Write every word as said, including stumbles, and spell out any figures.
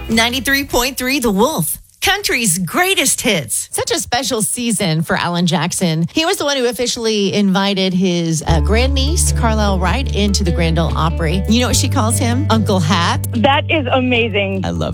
ninety-three point three The Wolf, country's greatest hits. Such a special season for Alan Jackson. He was the one who officially invited his uh, grandniece, Carlisle Wright, into the Grand Ole Opry. You know what she calls him? Uncle Hat. That is amazing. I love